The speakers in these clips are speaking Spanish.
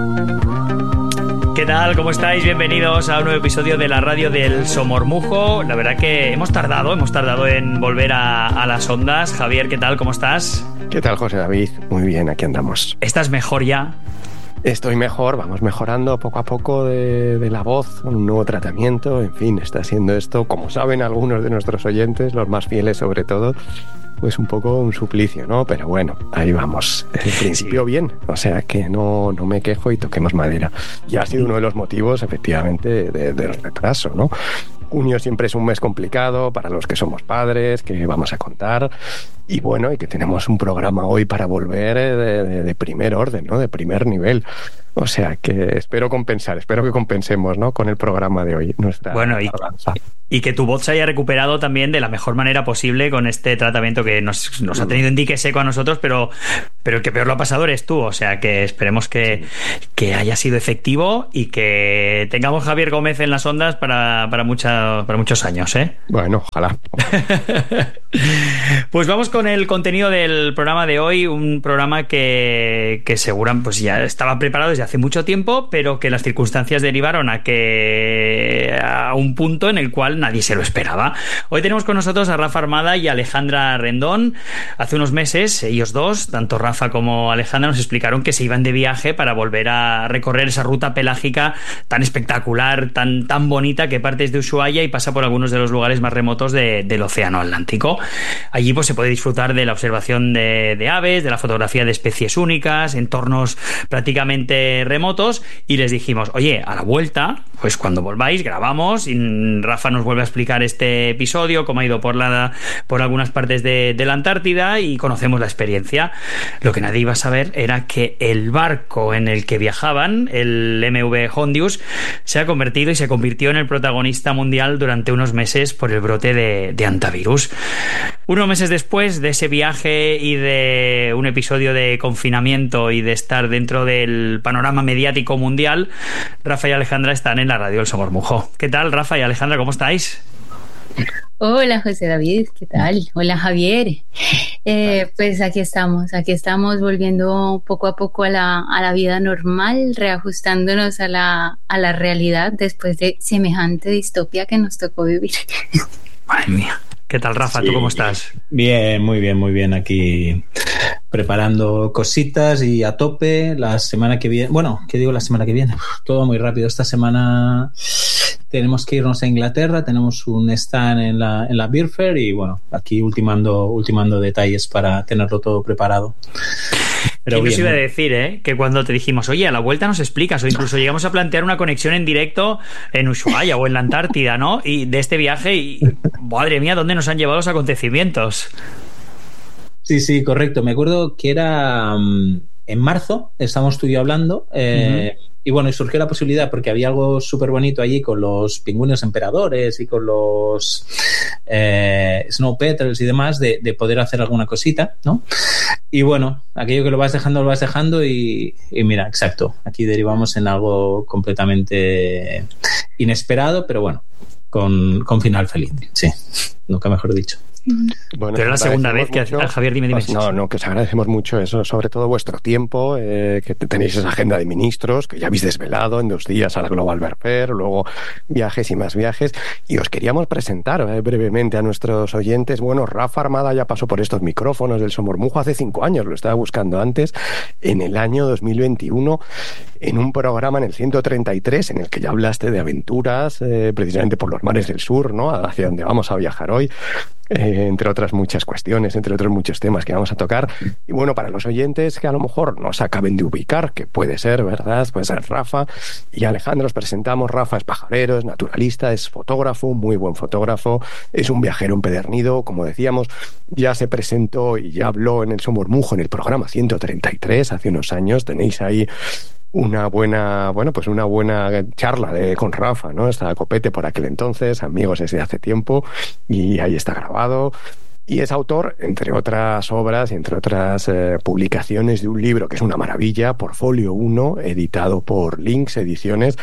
¿Qué tal? ¿Cómo estáis? Bienvenidos a un nuevo episodio de la radio del Somormujo. La verdad que hemos tardado en volver a las ondas. Javier, ¿qué tal? ¿Cómo estás? ¿Qué tal, José David? Muy bien, aquí andamos. ¿Estás mejor ya? Estoy mejor, vamos mejorando poco a poco de la voz, un nuevo tratamiento, en fin, está siendo esto, como saben algunos de nuestros oyentes, los más fieles sobre todo, pues un poco un suplicio, ¿no? Pero bueno, ahí vamos. En principio bien, o sea que no me quejo y toquemos madera. Y ha sido uno de los motivos, efectivamente, del retraso, ¿no? Junio siempre es un mes complicado para los que somos padres, que vamos a contar. Y bueno, y que tenemos un programa hoy para volver de primer orden, ¿no? De primer nivel. O sea que espero que compensemos, ¿no? Con el programa de hoy. Bueno, y que tu voz se haya recuperado también de la mejor manera posible con este tratamiento que nos ha tenido en dique seco a nosotros, pero el que peor lo ha pasado eres tú. O sea que esperemos que haya sido efectivo y que tengamos Javier Gómez en las ondas para muchos años, ¿eh? Bueno, ojalá. Pues vamos con el contenido del programa de hoy, un programa que seguramente pues ya estaba preparado desde hace mucho tiempo, pero que las circunstancias derivaron a un punto en el cual nadie se lo esperaba. Hoy tenemos con nosotros a Rafa Armada y Alejandra Rendón. Hace unos meses ellos dos, tanto Rafa como Alejandra, nos explicaron que se iban de viaje para volver a recorrer esa ruta pelágica tan espectacular, tan bonita, que parte desde Ushuaia y pasa por algunos de los lugares más remotos del Océano Atlántico. Allí pues se puede disfrutar de la observación de aves, de la fotografía de especies únicas, entornos prácticamente remotos, y les dijimos, oye, a la vuelta, pues cuando volváis grabamos y Rafa nos vuelve a explicar este episodio, cómo ha ido por algunas partes de la Antártida y conocemos la experiencia. Lo que nadie iba a saber era que el barco en el que viajaban, el MV Hondius, se convirtió en el protagonista mundial durante unos meses por el brote de hantavirus. Unos meses después de ese viaje y de un episodio de confinamiento y de estar dentro del panorama mediático mundial, Rafa y Alejandra están en la radio del Somormujo. ¿Qué tal, Rafa y Alejandra? ¿Cómo estáis? Hola, José David, ¿qué tal? Hola, Javier. Pues aquí estamos volviendo poco a poco a la vida normal, reajustándonos a la realidad después de semejante distopia que nos tocó vivir. Madre mía. ¿Qué tal, Rafa? Sí. ¿Tú cómo estás? Bien, muy bien. Aquí preparando cositas y a tope. La semana que viene... Bueno, ¿qué digo la semana que viene? Todo muy rápido. Esta semana tenemos que irnos a Inglaterra. Tenemos un stand en la Beer Fair y, bueno, aquí ultimando detalles para tenerlo todo preparado. Pero ¿quién nos iba a decir, que cuando te dijimos, oye, a la vuelta nos explicas, o incluso llegamos a plantear una conexión en directo en Ushuaia o en la Antártida, ¿no? Y de este viaje, y madre mía, ¿dónde nos han llevado los acontecimientos? Sí, correcto. Me acuerdo que era en marzo, estábamos tú y yo hablando, y bueno, y surgió la posibilidad, porque había algo súper bonito allí con los pingüinos emperadores y con los snow petrels y demás, de poder hacer alguna cosita, ¿no? Y bueno, aquello que lo vas dejando y mira, exacto, aquí derivamos en algo completamente inesperado, pero bueno, con final feliz, sí, nunca mejor dicho. Bueno, pero es la segunda vez que Javier, dime. Pues no, que os agradecemos mucho eso, sobre todo vuestro tiempo, que tenéis esa agenda de ministros que ya habéis desvelado en 2 días a la Global Beer Fair, luego viajes y más viajes, y os queríamos presentar brevemente a nuestros oyentes. Bueno, Rafa Armada ya pasó por estos micrófonos del Somormujo hace 5 años, lo estaba buscando antes, en el año 2021, en un programa en el 133 en el que ya hablaste de aventuras precisamente por los mares del sur, ¿no? Hacia donde vamos a viajar hoy. Entre otras muchas cuestiones, entre otros muchos temas que vamos a tocar. Y bueno, para los oyentes que a lo mejor no se acaben de ubicar, que puede ser, ¿verdad? Puede ser Rafa y Alejandra, os presentamos. Rafa es pajarero, es naturalista, es fotógrafo, muy buen fotógrafo, es un viajero empedernido, como decíamos, ya se presentó y ya habló en el Somormujo en el programa 133 hace unos años. Tenéis ahí una buena charla con Rafa, ¿no? Estaba Copete por aquel entonces, amigos desde hace tiempo, y ahí está grabado. Y es autor, entre otras obras y entre otras publicaciones, de un libro que es una maravilla, Portfolio 1, editado por Lynx Ediciones,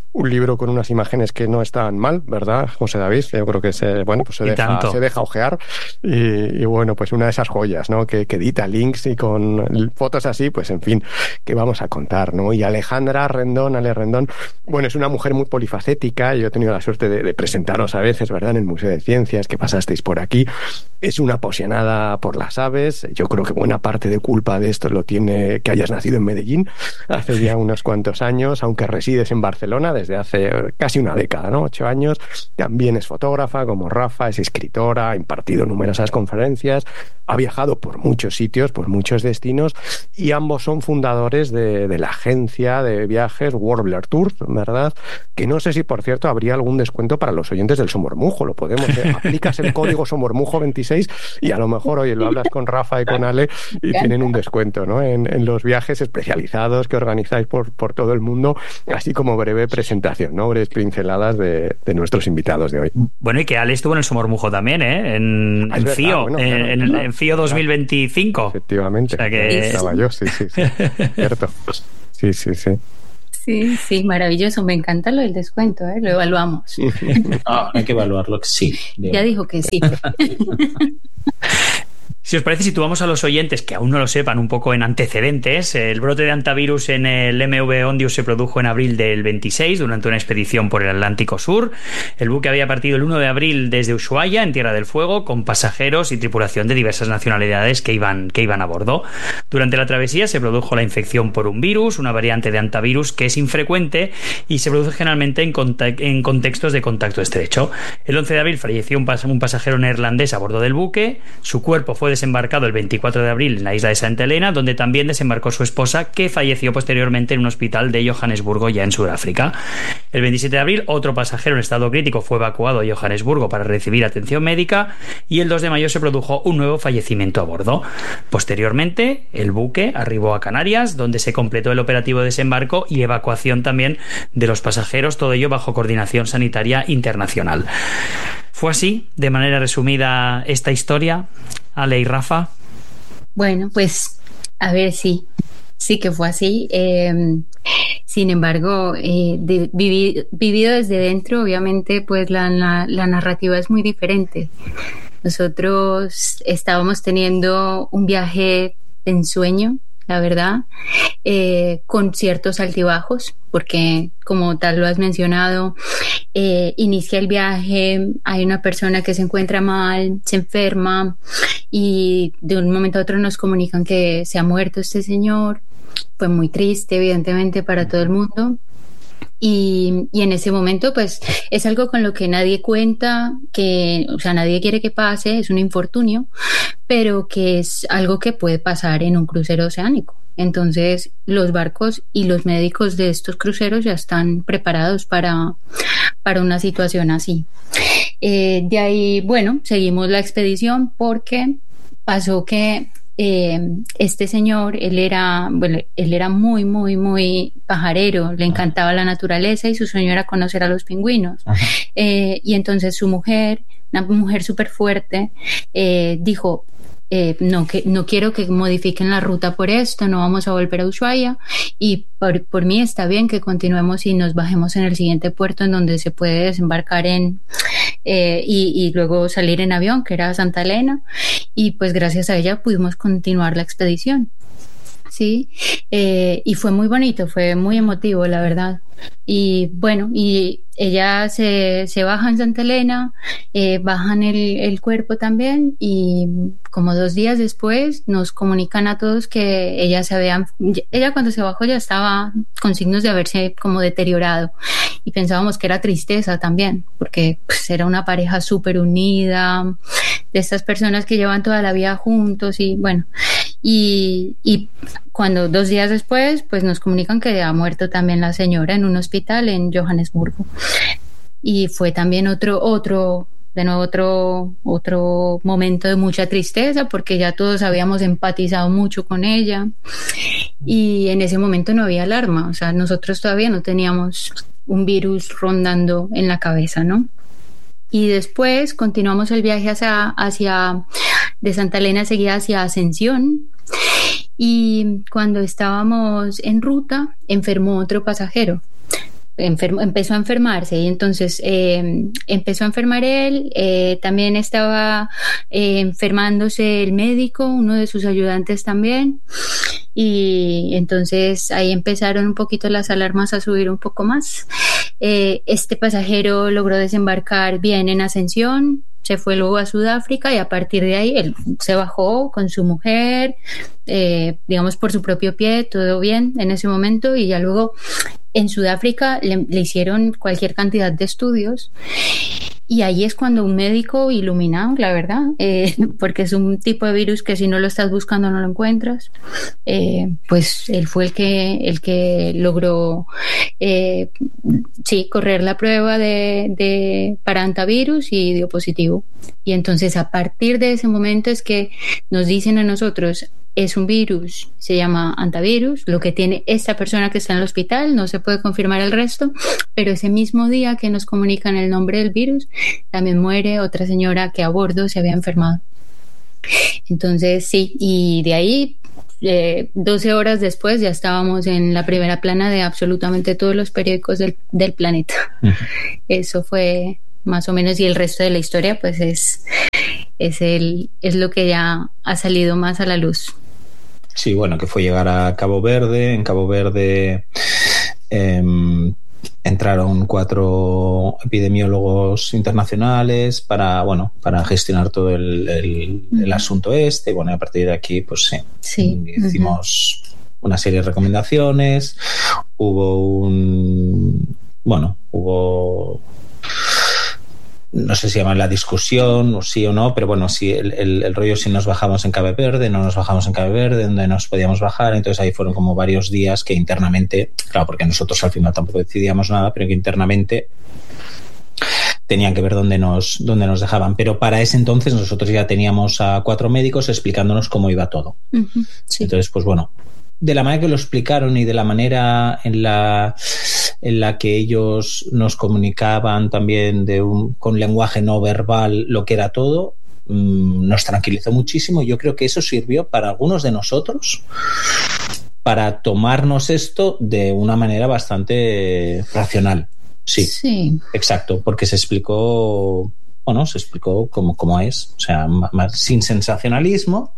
un libro con unas imágenes que no están mal, ¿verdad, José David? Yo creo que se deja ojear y bueno, pues una de esas joyas, ¿no? Que edita links y con fotos así, pues en fin, que vamos a contar, ¿no? Y Alejandra Rendón, bueno, es una mujer muy polifacética. Yo he tenido la suerte de presentaros a veces, ¿verdad?, en el Museo de Ciencias, que pasasteis por aquí. Es una apasionada por las aves. Yo creo que buena parte de culpa de esto lo tiene que hayas nacido en Medellín hace ya unos cuantos años, aunque resides en Barcelona desde hace casi una década, ¿no? 8 años. También es fotógrafa, como Rafa, es escritora, ha impartido numerosas conferencias, ha viajado por muchos sitios, por muchos destinos, y ambos son fundadores de la agencia de viajes Warbler Tours, ¿verdad? Que no sé si, por cierto, habría algún descuento para los oyentes del Somormujo. Lo podemos, aplicas el código Somormujo26 y a lo mejor, oye, lo hablas con Rafa y con Ale y tienen un descuento, ¿no? En los viajes especializados que organizáis por todo el mundo, así como breve presentación, ¿no? Breves pinceladas de nuestros invitados de hoy. Bueno, y que Ale estuvo en el Somormujo también, ¿eh? En FIO, bueno, en FIO 2025. Efectivamente. O sea que... Estaba yo, sí. Cierto. Sí. Sí, maravilloso. Me encanta lo del descuento, ¿eh? Lo evaluamos. Hay que evaluarlo, sí. Bien. Ya dijo que sí. Si os parece, situamos a los oyentes que aún no lo sepan un poco en antecedentes. El brote de hantavirus en el MV Ondius se produjo en abril del 26 durante una expedición por el Atlántico Sur. El buque había partido el 1 de abril desde Ushuaia, en Tierra del Fuego, con pasajeros y tripulación de diversas nacionalidades que iban a bordo. Durante la travesía se produjo la infección por un virus, una variante de hantavirus que es infrecuente y se produce generalmente en contextos de contacto estrecho. El 11 de abril falleció un pasajero neerlandés a bordo del buque. Su cuerpo fue desembarcado el 24 de abril en la isla de Santa Elena, donde también desembarcó su esposa, que falleció posteriormente en un hospital de Johannesburgo, ya en Sudáfrica. El 27 de abril, otro pasajero en estado crítico fue evacuado a Johannesburgo para recibir atención médica, y el 2 de mayo se produjo un nuevo fallecimiento a bordo. Posteriormente, el buque arribó a Canarias, donde se completó el operativo de desembarco y evacuación también de los pasajeros, todo ello bajo coordinación sanitaria internacional. ¿Fue así, de manera resumida, esta historia, Ale y Rafa? Bueno, pues a ver, sí que fue así. Sin embargo, vivido desde dentro, obviamente, pues la narrativa es muy diferente. Nosotros estábamos teniendo un viaje de ensueño, la verdad, con ciertos altibajos, porque como tal lo has mencionado, inicia el viaje, hay una persona que se encuentra mal, se enferma, y de un momento a otro nos comunican que se ha muerto este señor. Fue muy triste, evidentemente, para todo el mundo. Y en ese momento, pues, es algo con lo que nadie cuenta, o sea, nadie quiere que pase, es un infortunio, pero que es algo que puede pasar en un crucero oceánico. Entonces, los barcos y los médicos de estos cruceros ya están preparados para una situación así. De ahí, bueno, seguimos la expedición porque pasó que este señor, él era muy, muy, muy pajarero, le encantaba la naturaleza y su sueño era conocer a los pingüinos. Y entonces su mujer, una mujer súper fuerte, dijo: no quiero que modifiquen la ruta por esto, no vamos a volver a Ushuaia, y por mí está bien que continuemos y nos bajemos en el siguiente puerto en donde se puede desembarcar y luego salir en avión, que era Santa Elena, y pues gracias a ella pudimos continuar la expedición. Sí, y fue muy bonito, fue muy emotivo, la verdad. Y bueno, y ella se baja en Santa Elena, bajan el cuerpo también, y como 2 días después nos comunican a todos que ella cuando se bajó ya estaba con signos de haberse como deteriorado, y pensábamos que era tristeza también, porque pues era una pareja súper unida, de estas personas que llevan toda la vida juntos, y bueno, y cuando 2 días después pues nos comunican que ha muerto también la señora en un hospital en Johannesburgo. Y fue también otro momento de mucha tristeza, porque ya todos habíamos empatizado mucho con ella, y en ese momento no había alarma, o sea, nosotros todavía no teníamos un virus rondando en la cabeza, ¿no? Y después continuamos el viaje de Santa Elena seguía hacia Ascensión, y cuando estábamos en ruta enfermó otro pasajero, empezó a enfermarse y entonces empezó a enfermar él, también estaba enfermándose el médico, uno de sus ayudantes también, y entonces ahí empezaron un poquito las alarmas a subir un poco más. Este pasajero logró desembarcar bien en Ascensión, se fue luego a Sudáfrica y a partir de ahí él se bajó con su mujer, digamos por su propio pie, todo bien en ese momento, y ya luego en Sudáfrica le hicieron cualquier cantidad de estudios y ahí es cuando un médico iluminado, la verdad, porque es un tipo de virus que si no lo estás buscando no lo encuentras, pues él fue el que logró correr la prueba para antivirus y dio positivo. Y entonces a partir de ese momento es que nos dicen a nosotros, es un virus, se llama antivirus, lo que tiene esta persona que está en el hospital, no se puede confirmar el resto, pero ese mismo día que nos comunican el nombre del virus, también muere otra señora que a bordo se había enfermado. Entonces sí, y de ahí 12 horas después ya estábamos en la primera plana de absolutamente todos los periódicos del planeta. Uh-huh. Eso fue más o menos, y el resto de la historia pues es lo que ya ha salido más a la luz. Sí, bueno, que fue llegar a Cabo Verde. En Cabo Verde entraron 4 epidemiólogos internacionales para gestionar todo el asunto este. Y bueno, a partir de aquí, pues sí. Hicimos una serie de recomendaciones. Hubo no sé si llaman la discusión o sí o no, pero bueno, sí, el rollo si nos bajamos en Cabo Verde, no nos bajamos en Cabo Verde, donde nos podíamos bajar. Entonces ahí fueron como varios días que internamente, claro, porque nosotros al final tampoco decidíamos nada, pero que internamente tenían que ver dónde nos dejaban. Pero para ese entonces nosotros ya teníamos a 4 médicos explicándonos cómo iba todo. Uh-huh, sí. Entonces, pues bueno, de la manera que lo explicaron y de la manera en la que ellos nos comunicaban también con lenguaje no verbal lo que era todo, nos tranquilizó muchísimo. Yo creo que eso sirvió para algunos de nosotros para tomarnos esto de una manera bastante racional. Sí. Exacto, porque se explicó como es, o sea, más sin sensacionalismo.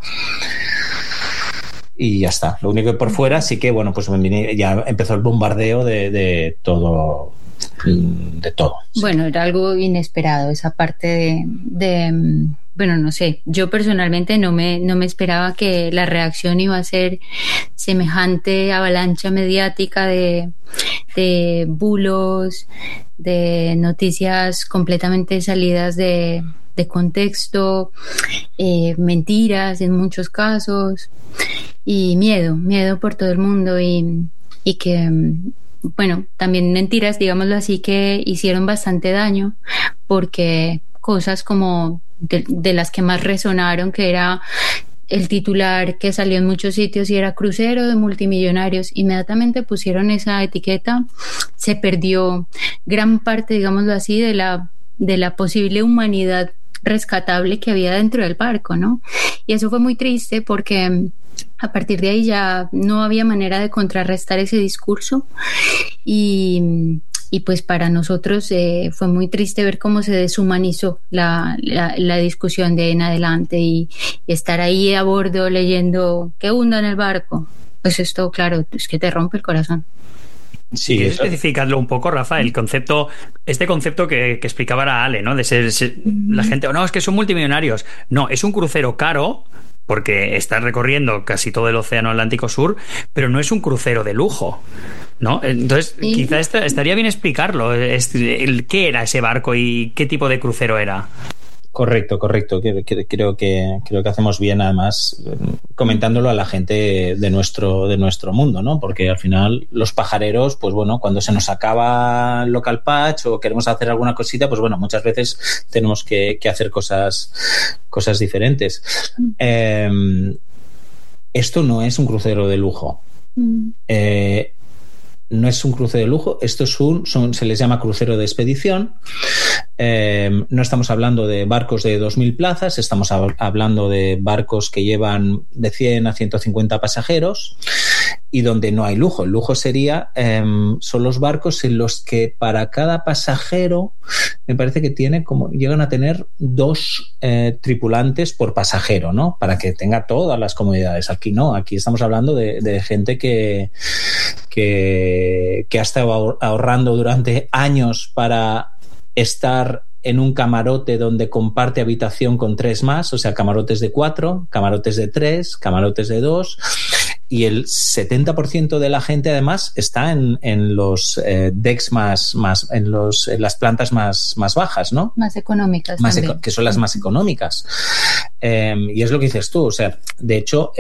Y ya está. Lo único que por fuera sí que, bueno, pues ya empezó el bombardeo de todo. De todo. Bueno, era algo inesperado esa parte bueno, no sé, yo personalmente no me esperaba que la reacción iba a ser semejante avalancha mediática de bulos, de noticias completamente salidas de contexto, mentiras en muchos casos, y miedo por todo el mundo, y que, bueno, también mentiras, digámoslo así, que hicieron bastante daño, porque cosas como de las que más resonaron, que era el titular que salió en muchos sitios y era crucero de multimillonarios, inmediatamente pusieron esa etiqueta, se perdió gran parte, digámoslo así, de la posible humanidad rescatable que había dentro del barco, ¿no? Y eso fue muy triste porque a partir de ahí ya no había manera de contrarrestar ese discurso, y pues para nosotros fue muy triste ver cómo se deshumanizó la discusión de ahí en adelante, y estar ahí a bordo leyendo que hunda en el barco, pues esto, claro, es que te rompe el corazón. Sí, ¿quieres especificarlo un poco, Rafa? Este concepto que explicaba era Ale, ¿no? De ser la gente, no, es que son multimillonarios. No, es un crucero caro porque está recorriendo casi todo el océano Atlántico Sur, pero no es un crucero de lujo, ¿no? Entonces, quizá estaría bien explicarlo. ¿Qué era ese barco y qué tipo de crucero era? Correcto. Creo que hacemos bien, además, comentándolo a la gente de nuestro mundo, ¿no? Porque al final los pajareros, pues bueno, cuando se nos acaba el local patch o queremos hacer alguna cosita, pues bueno, muchas veces tenemos que hacer cosas diferentes. Esto no es un crucero de lujo. No es un crucero de lujo, esto se les llama crucero de expedición. No estamos hablando de barcos de 2.000 plazas, estamos hablando de barcos que llevan de 100 a 150 pasajeros. y donde no hay lujo. El lujo sería, son los barcos en los que para cada pasajero, me parece que llegan a tener 2 tripulantes por pasajero, ¿no? Para que tenga todas las comodidades. Aquí no, aquí estamos hablando de gente que ha estado ahorrando durante años para estar en un camarote donde comparte habitación con 3 más, o sea, camarotes de 4, camarotes de 3, camarotes de 2, y el 70% de la gente además está en los decks en las plantas más bajas, ¿no? Más económicas que son las más económicas. Y es lo que dices tú, o sea, de hecho,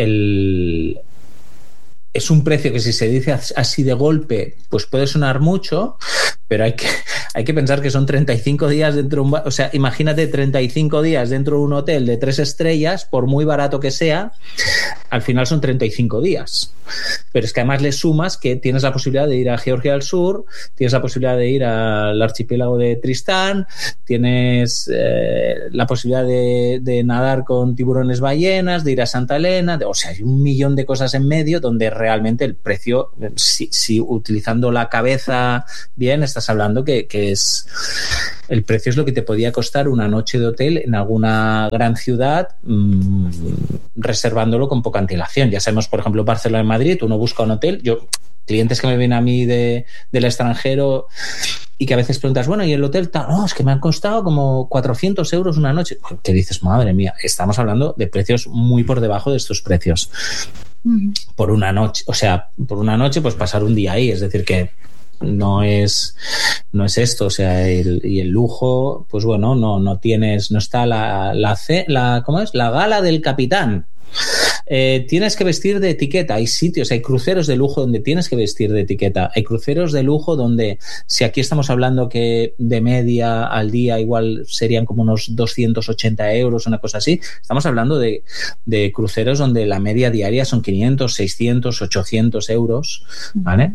es un precio que si se dice así de golpe, pues puede sonar mucho, pero hay que pensar que son 35 días dentro de un... O sea, imagínate 35 días dentro de un hotel de 3 estrellas, por muy barato que sea, al final son 35 días. Pero es que además le sumas que tienes la posibilidad de ir a Georgia del Sur, tienes la posibilidad de ir al archipiélago de Tristán, tienes la posibilidad de nadar con tiburones ballenas, de ir a Santa Elena, o sea, hay un millón de cosas en medio donde realmente el precio, si utilizando la cabeza bien, estás hablando que es el precio es lo que te podía costar una noche de hotel en alguna gran ciudad, reservándolo con poca antelación. Ya sabemos, por ejemplo, Barcelona y Madrid, uno busca un hotel, clientes que me ven a mí del extranjero y que a veces preguntas, bueno, ¿y el hotel tal? No, es que me han costado como 400 euros una noche. Que dices, madre mía, estamos hablando de precios muy por debajo de estos precios. Por una noche, o sea, por una noche pues pasar un día ahí, es decir que no es esto, o sea, y el lujo, pues bueno, no está ¿cómo es? La gala del capitán. Tienes que vestir de etiqueta. Hay sitios, hay cruceros de lujo donde tienes que vestir de etiqueta. Hay cruceros de lujo donde, si aquí estamos hablando que de media al día igual serían como unos 280 euros, una cosa así, estamos hablando de cruceros donde la media diaria son 500, 600, 800 euros, ¿vale?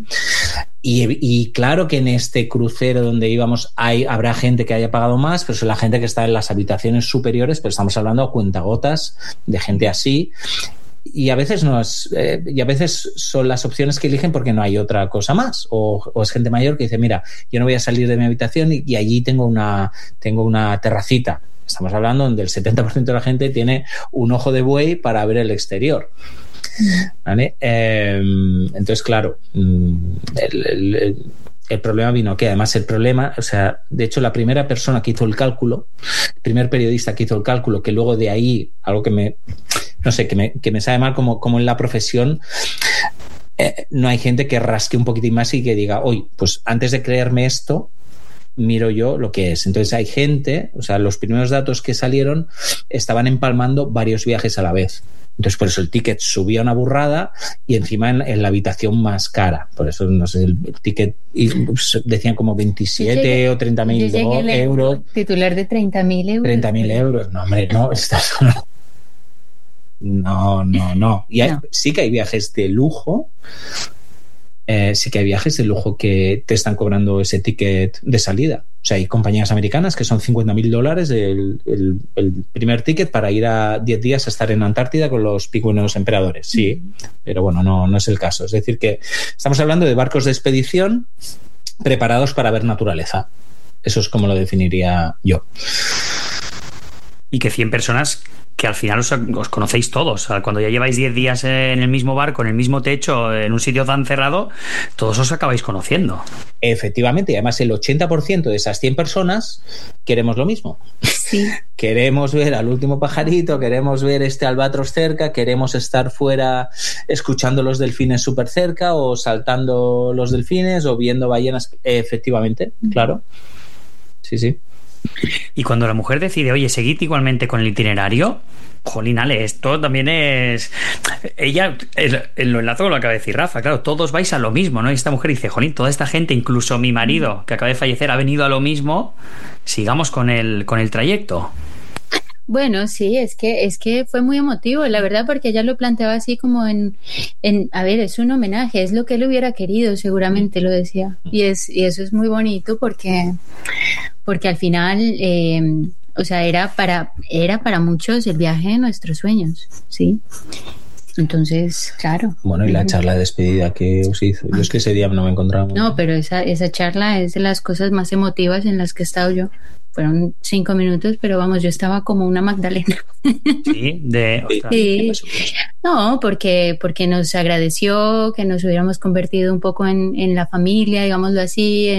Y claro que en este crucero donde íbamos habrá gente que haya pagado más, pero es la gente que está en las habitaciones superiores, pero estamos hablando a cuentagotas de gente así. Y a veces y a veces son las opciones que eligen porque no hay otra cosa más, o es gente mayor que dice, mira, yo no voy a salir de mi habitación y allí tengo una terracita. Estamos hablando donde el 70% de la gente tiene un ojo de buey para ver el exterior, ¿vale? Entonces, claro, el problema vino que además o sea, de hecho la primera persona que hizo el cálculo, el primer periodista que hizo el cálculo, que luego de ahí, algo que me sabe mal como en la profesión, no hay gente que rasque un poquitín más y que diga, oye, pues antes de creerme esto, miro yo lo que es. Entonces hay gente, o sea, los primeros datos que salieron estaban empalmando varios viajes a la vez. Entonces, por eso el ticket subía una burrada y encima en la habitación más cara. Por eso, no sé, el ticket decían como 27 o 30.000 euros. Titular de 30.000 euros. 30.000 euros. No, hombre, no. No. Y sí que hay viajes de lujo. Sí que hay viajes de lujo que te están cobrando ese ticket de salida. O sea, hay compañías americanas que son $50.000 el primer ticket para ir a 10 días a estar en Antártida con los pingüinos emperadores. Sí, pero bueno, no es el caso. Es decir, que estamos hablando de barcos de expedición preparados para ver naturaleza. Eso es como lo definiría yo. Y que 100 personas que al final os conocéis todos. O sea, cuando ya lleváis 10 días en el mismo barco, en el mismo techo, en un sitio tan cerrado, todos os acabáis conociendo. Efectivamente, y además el 80% de esas 100 personas queremos lo mismo. Sí. Queremos ver al último pajarito, queremos ver este albatros cerca, queremos estar fuera escuchando los delfines súper cerca o saltando los delfines o viendo ballenas. Efectivamente, claro. Sí. Y cuando la mujer decide, oye, seguid igualmente con el itinerario, jolín, Ale, esto también es... Ella, lo enlazo con lo que acaba de decir Rafa, claro, todos vais a lo mismo, ¿no? Y esta mujer dice, jolín, toda esta gente, incluso mi marido, que acaba de fallecer, ha venido a lo mismo, sigamos con el trayecto. Bueno, sí, es que fue muy emotivo, la verdad, porque ella lo planteaba así como en a ver, es un homenaje, es lo que él hubiera querido, seguramente lo decía. Y eso es muy bonito porque al final, o sea, era para muchos el viaje de nuestros sueños, ¿sí? Entonces, claro. Bueno, y la charla de despedida que os hizo. Yo es que ese día no me encontraba. No, pero esa charla es de las cosas más emotivas en las que he estado yo. Fueron 5 minutos, pero vamos, yo estaba como una Magdalena. Sí, sí. No, porque nos agradeció que nos hubiéramos convertido un poco en la familia, digámoslo así,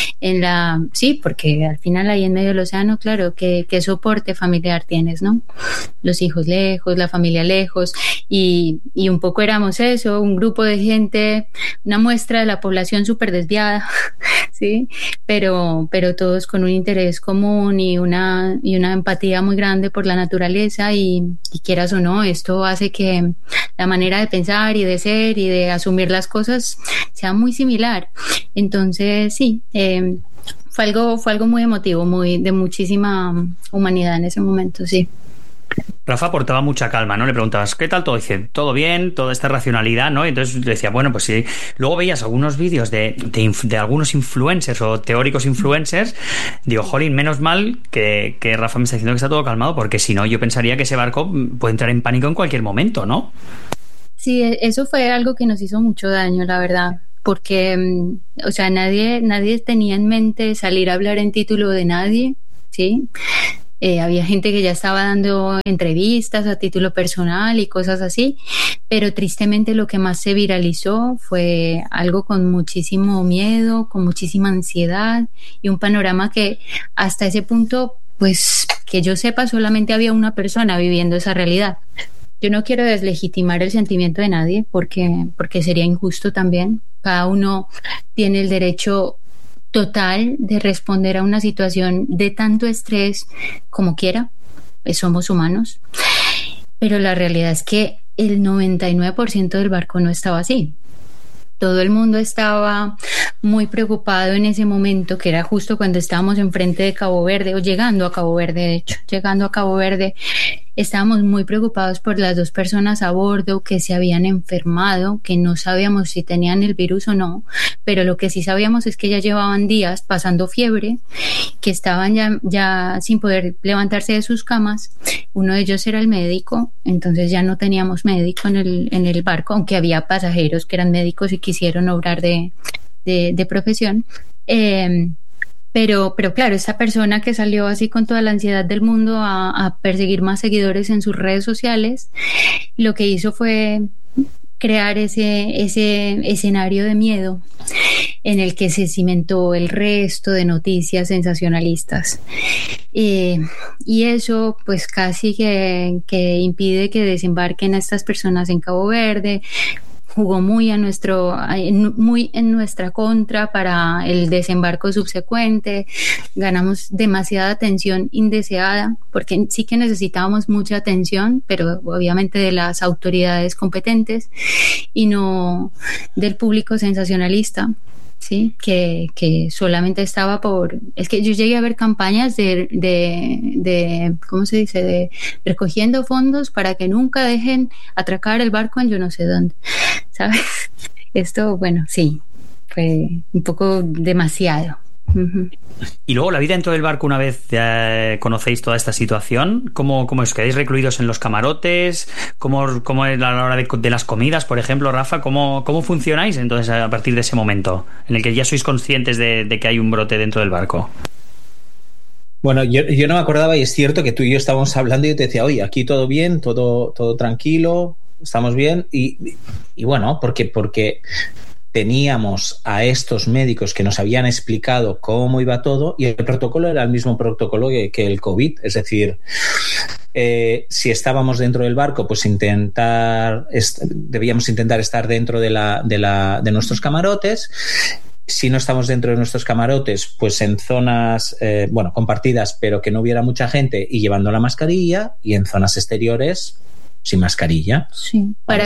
sí, porque al final ahí en medio del océano, claro, ¿qué soporte familiar tienes, no? Los hijos lejos, la familia lejos, y un poco éramos eso, un grupo de gente, una muestra de la población súper desviada, sí, pero todos con un interés común y una empatía muy grande por la naturaleza y quieras o no, esto hace que la manera de pensar y de ser y de asumir las cosas sea muy similar. Entonces, sí, fue algo muy emotivo, de muchísima humanidad en ese momento, sí. Rafa aportaba mucha calma, ¿no? Le preguntabas, ¿qué tal todo? Dice, todo bien, toda esta racionalidad, ¿no? Y entonces le decía, bueno, pues sí. Luego veías algunos vídeos de algunos influencers o teóricos influencers. Digo, jolín, menos mal que Rafa me está diciendo que está todo calmado, porque si no, yo pensaría que ese barco puede entrar en pánico en cualquier momento, ¿no? Sí, eso fue algo que nos hizo mucho daño, la verdad. Porque, o sea, nadie tenía en mente salir a hablar en título de nadie, ¿sí? Había gente que ya estaba dando entrevistas a título personal y cosas así, pero tristemente lo que más se viralizó fue algo con muchísimo miedo, con muchísima ansiedad y un panorama que hasta ese punto, pues que yo sepa, solamente había una persona viviendo esa realidad. Yo no quiero deslegitimar el sentimiento de nadie porque sería injusto también. Cada uno tiene el derecho total de responder a una situación de tanto estrés como quiera, somos humanos, pero la realidad es que el 99% del barco no estaba así. Todo el mundo estaba muy preocupado en ese momento, que era justo cuando estábamos enfrente de Cabo Verde, o llegando a Cabo Verde, de hecho, llegando a Cabo Verde, estábamos muy preocupados por las 2 personas a bordo que se habían enfermado, que no sabíamos si tenían el virus o no, pero lo que sí sabíamos es que ya llevaban días pasando fiebre, que estaban ya sin poder levantarse de sus camas. Uno de ellos era el médico, entonces ya no teníamos médico en el barco, aunque había pasajeros que eran médicos y quisieron obrar de profesión. Pero claro, esta persona que salió así con toda la ansiedad del mundo a perseguir más seguidores en sus redes sociales, lo que hizo fue crear ese escenario de miedo en el que se cimentó el resto de noticias sensacionalistas. Y eso pues casi que impide que desembarquen a estas personas en Cabo Verde. Jugó muy en nuestra contra para el desembarco subsecuente. Ganamos demasiada atención indeseada, porque sí que necesitábamos mucha atención, pero obviamente de las autoridades competentes y no del público sensacionalista. Sí, que solamente estaba es que yo llegué a ver campañas de ¿cómo se dice? De recogiendo fondos para que nunca dejen atracar el barco en yo no sé dónde, ¿sabes? Esto, bueno, sí, fue un poco demasiado. Uh-huh. Y luego la vida dentro del barco, una vez conocéis toda esta situación, ¿cómo os quedáis recluidos en los camarotes? ¿Cómo es a la hora de las comidas, por ejemplo, Rafa? ¿Cómo funcionáis entonces a partir de ese momento en el que ya sois conscientes de que hay un brote dentro del barco? Bueno, yo no me acordaba, y es cierto que tú y yo estábamos hablando y yo te decía, oye, aquí todo bien, todo tranquilo, estamos bien, y bueno, porque teníamos a estos médicos que nos habían explicado cómo iba todo y el protocolo era el mismo protocolo que el COVID. Es decir, si estábamos dentro del barco, pues debíamos intentar estar dentro de nuestros camarotes. Si no estamos dentro de nuestros camarotes, pues en zonas compartidas, pero que no hubiera mucha gente y llevando la mascarilla, y en zonas exteriores sin mascarilla. Sí,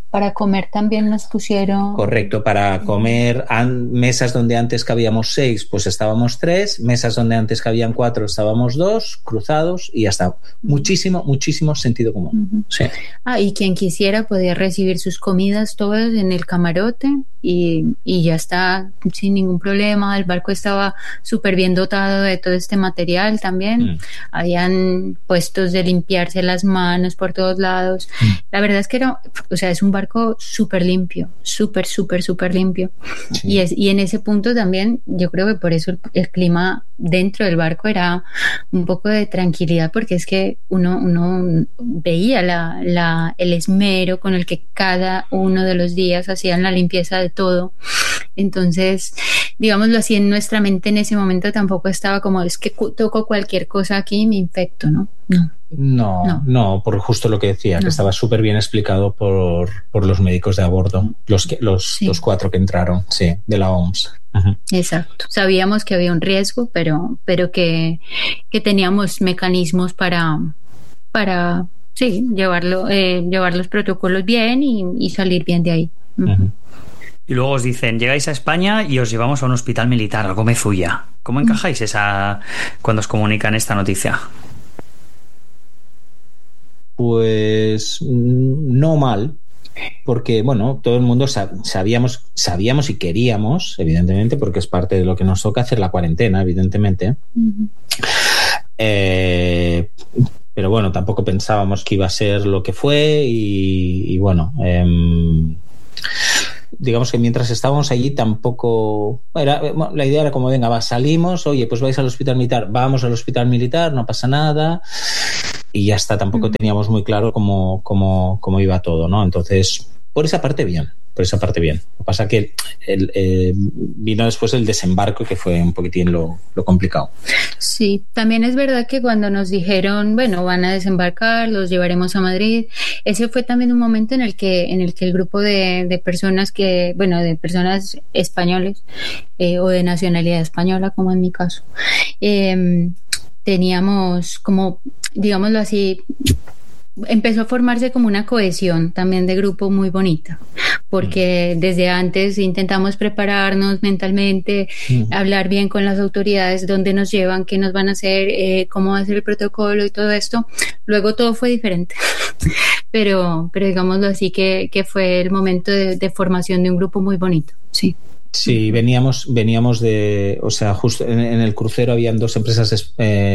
Para comer también nos pusieron... Correcto, para comer, mesas donde antes cabíamos 6, pues estábamos 3, mesas donde antes cabían 4, estábamos 2, cruzados y ya está. Muchísimo sentido común. Sí. Y quien quisiera podía recibir sus comidas todas en el camarote y ya está, sin ningún problema. El barco estaba súper bien dotado de todo este material también. Habían puestos de limpiarse las manos por todos lados. La verdad es que es un barco súper limpio, súper limpio. Sí. Y en ese punto también, yo creo que por eso el clima dentro del barco era un poco de tranquilidad, porque es que uno veía el esmero con el que cada uno de los días hacían la limpieza de todo. Entonces, digámoslo así, en nuestra mente en ese momento tampoco estaba como, es que toco cualquier cosa aquí y me infecto, ¿no? No, por justo lo que decía, que estaba súper bien explicado por los médicos de a bordo, los 4 que entraron, sí, de la OMS. Exacto. Sabíamos que había un riesgo, pero que teníamos mecanismos para llevar los protocolos bien y salir bien de ahí. Y luego os dicen, llegáis a España y os llevamos a un hospital militar, algo Mezulla. ¿Cómo encajáis cuando os comunican esta noticia? Pues no mal, porque bueno, todo el mundo sabíamos y queríamos, evidentemente, porque es parte de lo que nos toca hacer la cuarentena, evidentemente. Pero bueno, tampoco pensábamos que iba a ser lo que fue y bueno, digamos que mientras estábamos allí tampoco la idea era como, venga, salimos, oye, pues vais al hospital militar, vamos al hospital militar, no pasa nada. Y ya está, tampoco teníamos muy claro cómo iba todo, ¿no? Entonces, por esa parte bien. Lo que pasa que vino después el desembarco, que fue un poquitín lo complicado. Sí, también es verdad que cuando nos dijeron, bueno, van a desembarcar, los llevaremos a Madrid, ese fue también un momento en el que el grupo de personas de personas españoles o de nacionalidad española, como en mi caso, teníamos como, digámoslo así, empezó a formarse como una cohesión también de grupo muy bonita, porque desde antes intentamos prepararnos mentalmente, hablar bien con las autoridades, dónde nos llevan, qué nos van a hacer, cómo va a ser el protocolo y todo esto. Luego todo fue diferente, pero digámoslo así, que fue el momento de formación de un grupo muy bonito, sí. Sí, veníamos de, o sea, justo en el crucero habían dos empresas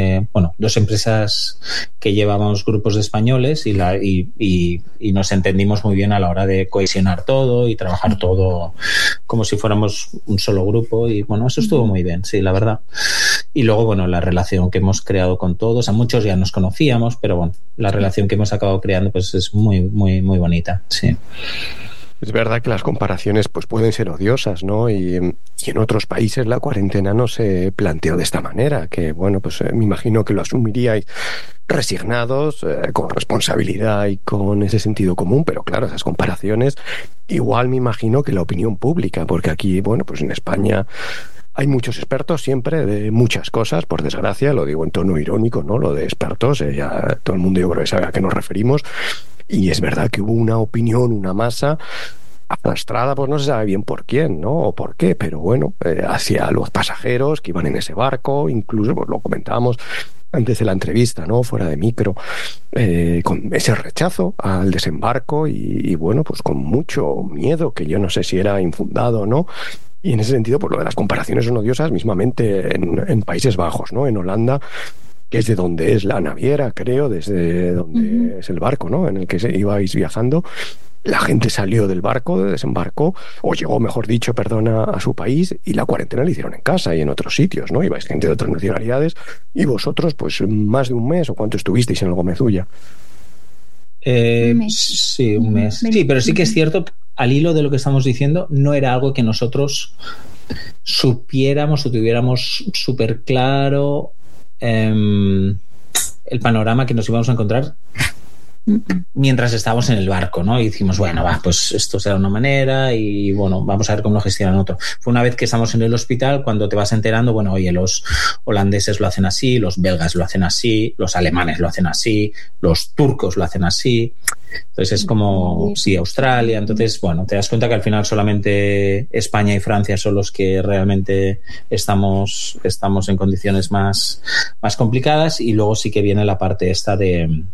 que llevábamos grupos de españoles y nos entendimos muy bien a la hora de cohesionar todo y trabajar todo como si fuéramos un solo grupo y bueno, eso estuvo muy bien, sí, la verdad. Y luego, bueno, la relación que hemos creado con todos, a muchos ya nos conocíamos, pero bueno, la relación que hemos acabado creando pues es muy, muy, muy bonita, sí. Es verdad que las comparaciones pues pueden ser odiosas, ¿no? Y en otros países la cuarentena no se planteó de esta manera, que bueno, pues me imagino que lo asumiríais resignados, con responsabilidad y con ese sentido común, pero claro, esas comparaciones igual me imagino que la opinión pública, porque aquí, bueno, pues en España hay muchos expertos siempre de muchas cosas, por desgracia, lo digo en tono irónico, ¿no? Lo de expertos, ya todo el mundo yo creo que sabe a qué nos referimos. Y es verdad que hubo una opinión, una masa arrastrada, pues no se sabe bien por quién, ¿no? O por qué, pero bueno, hacia los pasajeros que iban en ese barco, incluso pues lo comentábamos antes de la entrevista, ¿no? Fuera de micro, con ese rechazo al desembarco y bueno, pues con mucho miedo, que yo no sé si era infundado o no. Y en ese sentido, pues lo de las comparaciones son odiosas mismamente en Países Bajos, ¿no? En Holanda, que es de donde es la naviera, creo, desde donde es el barco, ¿no? En el que ibais viajando. La gente salió del barco, desembarcó, o llegó, mejor dicho, a su país, y la cuarentena la hicieron en casa y en otros sitios, ¿no? Ibais gente de otras nacionalidades, y vosotros, pues, más de un mes, ¿o cuánto estuvisteis en el Gomezulla? Sí, un mes. Sí, pero sí que es cierto, al hilo de lo que estamos diciendo, no era algo que nosotros supiéramos o tuviéramos súper claro el panorama que nos íbamos a encontrar mientras estábamos en el barco, ¿no? Y dijimos, bueno, va, pues esto será una manera y bueno, vamos a ver cómo lo gestionan otro. Fue una vez que estamos en el hospital cuando te vas enterando, bueno, oye, los holandeses lo hacen así, los belgas lo hacen así, los alemanes lo hacen así, los turcos lo hacen así. Entonces es como, sí, Australia. Entonces, bueno, te das cuenta que al final solamente España y Francia son los que realmente estamos en condiciones más complicadas, y luego sí que viene la parte esta de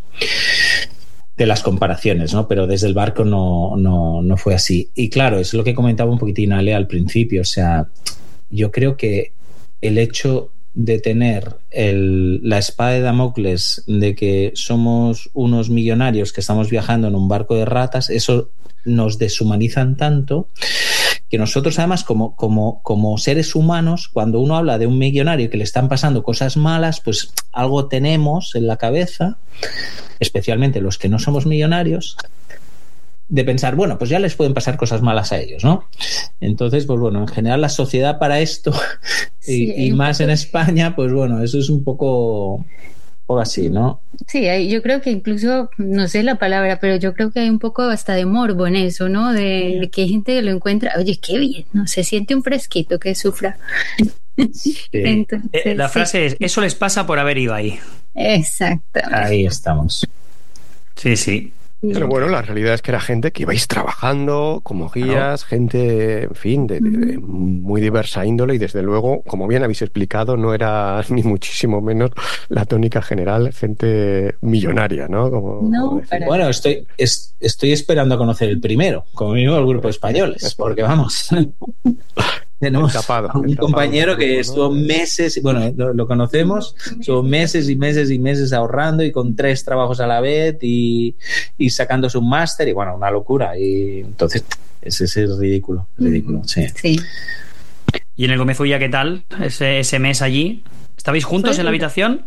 las comparaciones, ¿no? Pero desde el barco no fue así. Y claro, es lo que comentaba un poquitín Ale al principio. O sea, yo creo que el hecho de tener la espada de Damocles de que somos unos millonarios que estamos viajando en un barco de ratas, eso nos deshumanizan tanto que nosotros además como seres humanos, cuando uno habla de un millonario que le están pasando cosas malas, pues algo tenemos en la cabeza, especialmente los que no somos millonarios, de pensar, bueno, pues ya les pueden pasar cosas malas a ellos, ¿no? Entonces, pues bueno, en general la sociedad para esto, y más en España, pues bueno, eso es un poco así, ¿no? Sí, yo creo que incluso, no sé la palabra, pero yo creo que hay un poco hasta de morbo en eso, ¿no? De que hay gente que lo encuentra, oye, qué bien, ¿no? Se siente un fresquito que sufra. Sí. Entonces, la frase es, eso les pasa por haber ido ahí. Exactamente. Ahí estamos. Sí. Pero bueno, la realidad es que era gente que ibais trabajando como guías, gente, en fin, de muy diversa índole, y desde luego, como bien habéis explicado, no era ni muchísimo menos la tónica general, gente millonaria, ¿no? No, bueno, estoy esperando a conocer el primero, como mínimo el grupo de españoles, porque vamos... Tenemos un compañero que estuvo meses, bueno, lo conocemos, estuvo meses y meses y meses ahorrando y con 3 trabajos a la vez y sacándose un máster, y bueno, una locura. Y entonces ese es ridículo, sí. ¿Y en el Gómez Ulla qué tal ese mes allí? ¿Estabais juntos en la habitación?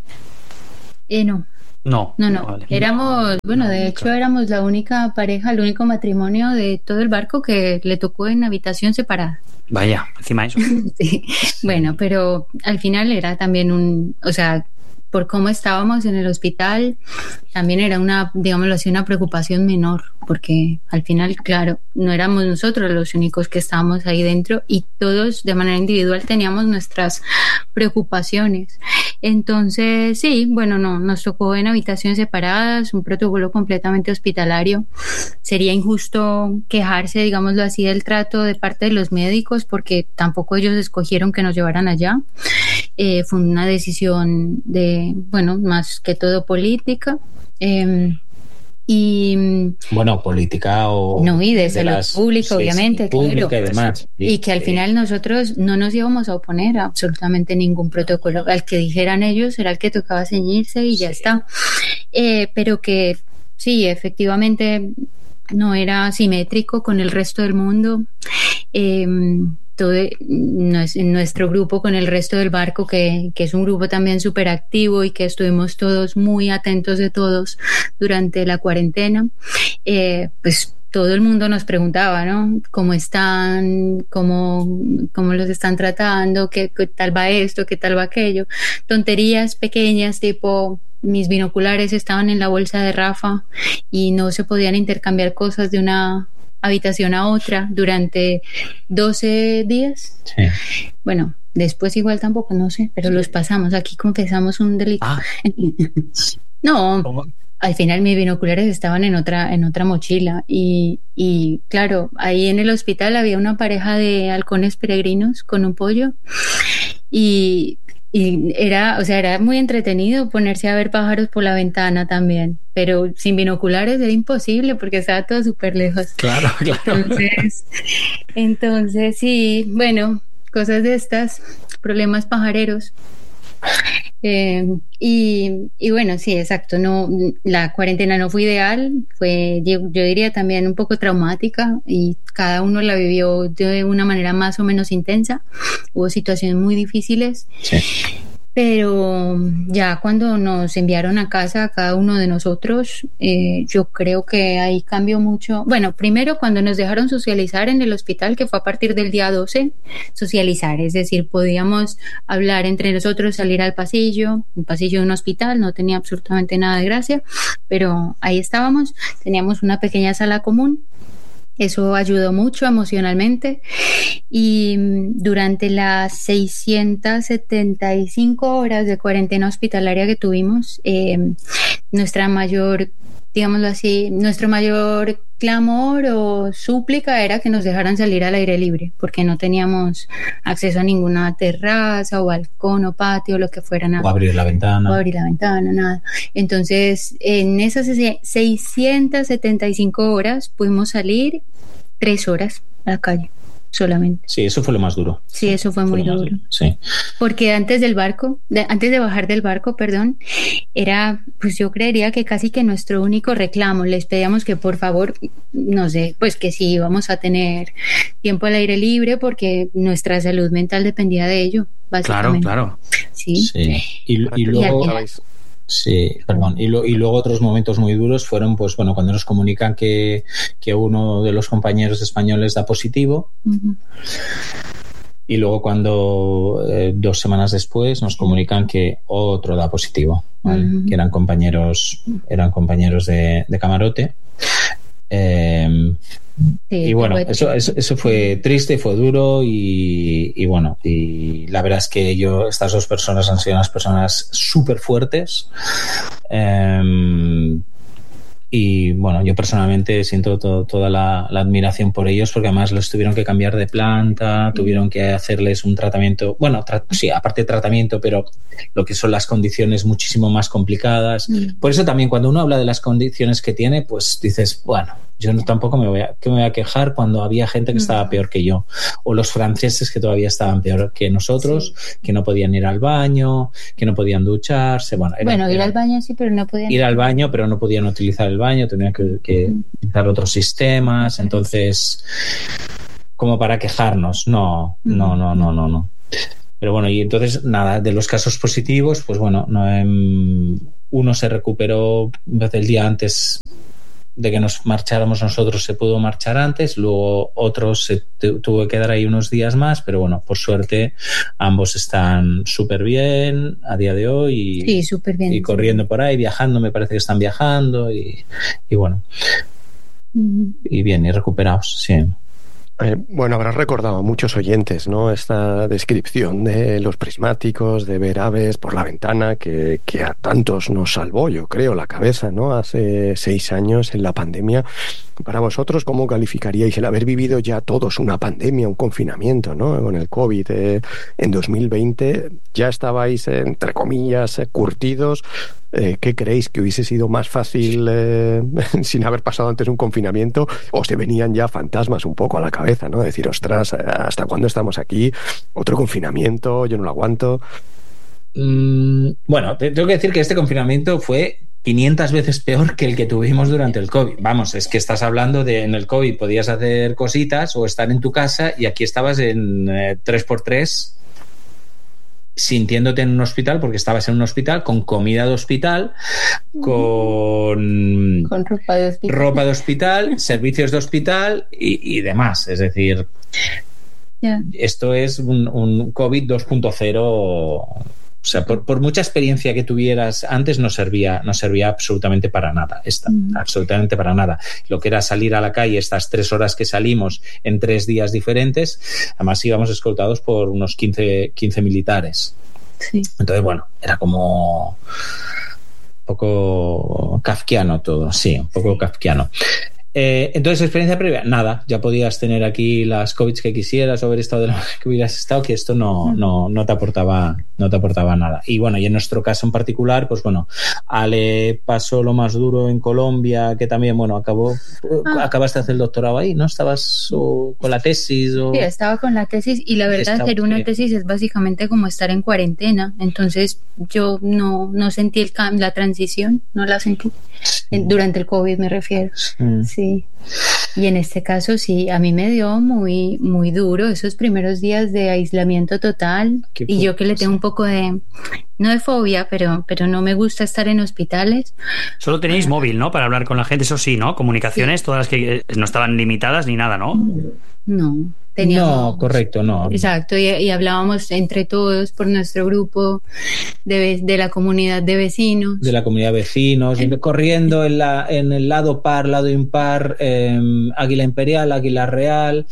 No. Vale. Éramos, bueno, de hecho éramos la única pareja, el único matrimonio de todo el barco que le tocó en habitación separada. Vaya, encima de eso. Sí. Bueno, pero al final era también o sea, por cómo estábamos en el hospital, también era digámoslo así, una preocupación menor, porque al final, claro, no éramos nosotros los únicos que estábamos ahí dentro, y todos de manera individual teníamos nuestras preocupaciones. Entonces, sí, bueno, nos tocó en habitaciones separadas, un protocolo completamente hospitalario. Sería injusto quejarse, digámoslo así, del trato de parte de los médicos, porque tampoco ellos escogieron que nos llevaran allá. Fue una decisión más que todo política. Política o... No, y de salud pública, obviamente, pública, claro. Y demás. Y que al final nosotros no nos íbamos a oponer a absolutamente ningún protocolo. Al que dijeran ellos era el que tocaba ceñirse y ya está. Pero que sí, efectivamente no era simétrico con el resto del mundo. Todo nuestro grupo con el resto del barco, que es un grupo también súper activo y que estuvimos todos muy atentos de todos durante la cuarentena, pues todo el mundo nos preguntaba, ¿no? ¿Cómo están? ¿Cómo los están tratando? ¿Qué tal va esto? ¿Qué tal va aquello? Tonterías pequeñas tipo... Mis binoculares estaban en la bolsa de Rafa y no se podían intercambiar cosas de una habitación a otra durante 12 días. Sí. Bueno, después igual tampoco, no sé, pero los pasamos. Aquí confesamos un delito. No, ¿cómo? Al final mis binoculares estaban en otra mochila y claro, ahí en el hospital había una pareja de halcones peregrinos con un pollo y era muy entretenido ponerse a ver pájaros por la ventana también, pero sin binoculares era imposible porque estaba todo súper lejos. Claro. Entonces sí, bueno, cosas de estas, problemas pajareros. Y bueno, sí, exacto. No, la cuarentena no fue ideal, yo diría también un poco traumática, y cada uno la vivió de una manera más o menos intensa. Hubo situaciones muy difíciles. Sí. Pero ya cuando nos enviaron a casa a cada uno de nosotros, yo creo que ahí cambió mucho. Bueno, primero cuando nos dejaron socializar en el hospital, que fue a partir del día 12, socializar, es decir, podíamos hablar entre nosotros, salir al pasillo, un pasillo de un hospital, no tenía absolutamente nada de gracia, pero ahí estábamos, teníamos una pequeña sala común. Eso ayudó mucho emocionalmente y durante las 675 horas de cuarentena hospitalaria que tuvimos, nuestro mayor clamor o súplica era que nos dejaran salir al aire libre, porque no teníamos acceso a ninguna terraza o balcón o patio, lo que fuera, nada. O abrir la ventana, nada. Entonces, en esas 675 horas pudimos salir 3 horas a la calle solamente. Sí, eso fue lo más duro. Sí, eso fue muy duro. Sí. Porque antes de bajar del barco, era, pues yo creería que casi que nuestro único reclamo. Les pedíamos que por favor, no sé, pues que sí íbamos a tener tiempo al aire libre porque nuestra salud mental dependía de ello, básicamente. Claro. Sí. Y luego... Sí, perdón. Y luego otros momentos muy duros fueron, pues bueno, cuando nos comunican que uno de los compañeros españoles da positivo. Uh-huh. Y luego cuando 2 semanas después nos comunican que otro da positivo, ¿vale? Uh-huh. Que eran compañeros de camarote. Sí, y bueno, eso fue triste, fue duro y bueno, y la verdad es que estas 2 personas han sido unas personas súper fuertes. Y bueno, yo personalmente siento toda la admiración por ellos, porque además los tuvieron que cambiar de planta, tuvieron que hacerles un tratamiento, bueno, sí, aparte de tratamiento, pero lo que son las condiciones muchísimo más complicadas. Por eso también cuando uno habla de las condiciones que tiene, pues dices, bueno, yo tampoco me voy a quejar cuando había gente que estaba peor que yo, o los franceses que todavía estaban peor que nosotros, que no podían ir al baño, que no podían ducharse. Ir al baño sí, pero no podían ir al baño, pero no podían utilizar el baño, tenían que utilizar otros sistemas. Entonces, como para quejarnos, no. Pero bueno, y entonces nada, de los casos positivos, pues bueno, uno se recuperó desde el día antes de que nos marcháramos nosotros, se pudo marchar antes, luego otro se tuvo que quedar ahí unos días más, pero bueno, por suerte ambos están súper bien a día de hoy sí, súper bien, y corriendo por ahí, viajando, me parece que están viajando y bueno, y bien, y recuperados, sí. Bueno, habrás recordado a muchos oyentes, ¿no? Esta descripción de los prismáticos, de ver aves por la ventana, que a tantos nos salvó, yo creo, la cabeza, ¿no? Hace 6 años en la pandemia. Para vosotros, ¿cómo calificaríais el haber vivido ya todos una pandemia, un confinamiento, ¿no? Con el COVID en 2020, ya estabais, entre comillas, curtidos. ¿Qué creéis que hubiese sido más fácil sin haber pasado antes un confinamiento? ¿O se venían ya fantasmas un poco a la cabeza, ¿no? Decir, ostras, ¿hasta cuándo estamos aquí? Otro confinamiento, yo no lo aguanto. Bueno, tengo que decir que este confinamiento fue 500 veces peor que el que tuvimos durante el COVID. Vamos, es que estás hablando de en el COVID podías hacer cositas o estar en tu casa y aquí estabas en 3x3 sintiéndote en un hospital porque estabas en un hospital con comida de hospital, con ropa de hospital, servicios de hospital y demás. Es decir, esto es un COVID 2.0. O sea, por mucha experiencia que tuvieras antes no servía absolutamente para nada. Absolutamente para nada. Lo que era salir a la calle, estas 3 horas que salimos en 3 días diferentes, además íbamos escoltados por unos 15 militares. Sí. Entonces, bueno, era como un poco kafkiano todo, sí, un poco kafkiano. Entonces, experiencia previa, nada, ya podías tener aquí las COVID que quisieras o haber estado de lo que hubieras estado, que esto no te aportaba nada. Y bueno, y en nuestro caso en particular, pues bueno, Ale pasó lo más duro en Colombia, que también, bueno, acabaste de hacer el doctorado ahí, ¿no? ¿Estabas con la tesis? Sí, estaba con la tesis y la verdad hacer una tesis es básicamente como estar en cuarentena, entonces yo no sentí la transición, no la sentí. Durante el COVID me refiero. Sí. Y en este caso sí, a mí me dio muy, muy duro esos primeros días de aislamiento total. Y yo que le tengo un poco de, no de fobia, pero no me gusta estar en hospitales. Solo tenéis móvil, ¿no? Para hablar con la gente, eso sí, ¿no? Comunicaciones, sí. Todas las que no estaban limitadas ni nada, ¿no? No. No, correcto, no. Exacto, y hablábamos entre todos por nuestro grupo de la comunidad de vecinos. De la comunidad de vecinos, corriendo en el lado par, lado impar, Águila Imperial, Águila Real,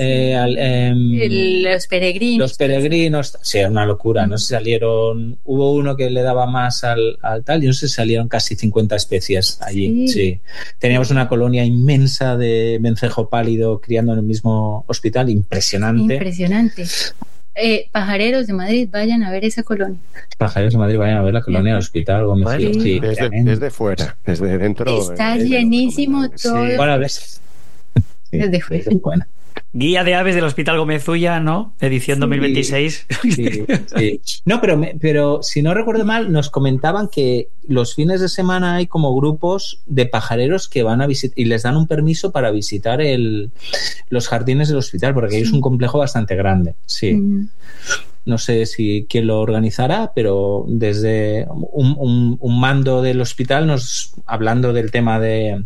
los peregrinos. Los peregrinos, sí, era una locura, no sé, hubo uno que le daba más al tal, y no sé, salieron casi 50 especies allí, sí. Teníamos una colonia inmensa de vencejo pálido criando en el mismo hospital. Impresionante. Pajareros de Madrid, vayan a ver esa colonia. Pajareros de Madrid, vayan a ver la colonia del hospital Gómez Frío. Sí. Desde fuera, desde dentro. Está llenísimo todo. Sí. Bueno, ves. Sí, desde fuera. Guía de aves del Hospital Gómez Ulla, ¿no? Edición 2026. Sí. No, pero si no recuerdo mal, nos comentaban que los fines de semana hay como grupos de pajareros que van a visitar y les dan un permiso para visitar los jardines del hospital, porque ahí es un complejo bastante grande. Sí. No sé quién lo organizará, pero desde un mando del hospital, hablando del tema de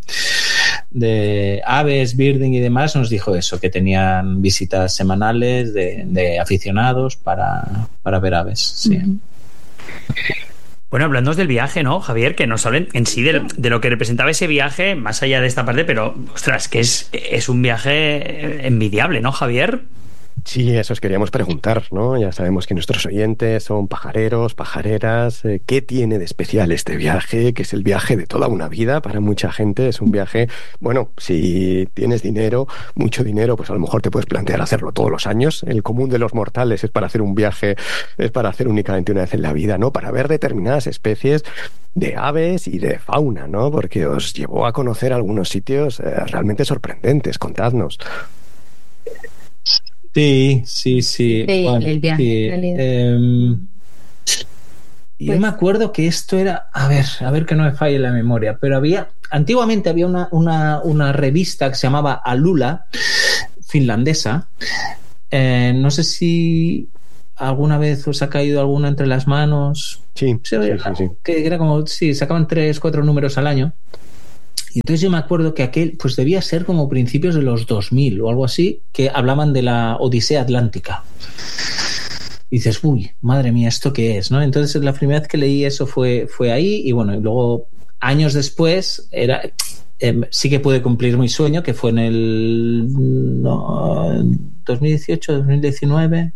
aves, birding y demás, nos dijo eso, que tenían visitas semanales de aficionados para ver aves. Sí. Bueno, hablando del viaje, ¿no, Javier? Que nos hablen en sí de lo que representaba ese viaje, más allá de esta parte, pero, ostras, que es un viaje envidiable, ¿no, Javier? Sí, eso os queríamos preguntar, ¿no? Ya sabemos que nuestros oyentes son pajareros, pajareras. ¿Qué tiene de especial este viaje? Que es el viaje de toda una vida para mucha gente. Es un viaje, bueno, si tienes dinero, mucho dinero, pues a lo mejor te puedes plantear hacerlo todos los años. El común de los mortales es para hacer un viaje, es para hacer únicamente una vez en la vida, ¿no? Para ver determinadas especies de aves y de fauna, ¿no? Porque os llevó a conocer algunos sitios realmente sorprendentes. Contadnos. Sí. Bueno, el viaje, yo me acuerdo que esto era, a ver que no me falle la memoria, pero antiguamente había una revista que se llamaba Alula, finlandesa. No sé si alguna vez os ha caído alguna entre las manos. Sí. Que era como, sacaban 3-4 números al año. Y entonces yo me acuerdo que aquel, pues debía ser como principios de los 2000 o algo así, que hablaban de la Odisea Atlántica. Y dices, uy, madre mía, ¿esto qué es? ¿No? Entonces la primera vez que leí eso fue ahí, y bueno, y luego años después sí que pude cumplir mi sueño, que fue en el 2019.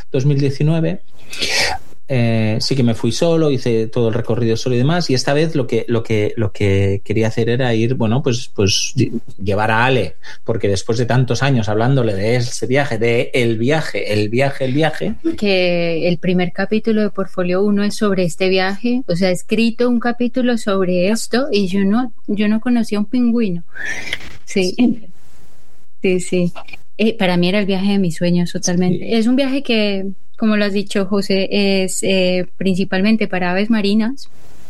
Sí que me fui solo, hice todo el recorrido solo y demás, y esta vez lo que quería hacer era ir, bueno, pues llevar a Ale, porque después de tantos años hablándole de ese viaje, de el viaje, que el primer capítulo de Portfolio 1 es sobre este viaje, o sea, he escrito un capítulo sobre esto y yo no conocía un pingüino. Sí. Para mí era el viaje de mis sueños totalmente. Sí. Es un viaje que, como lo has dicho, José, es principalmente para aves marinas.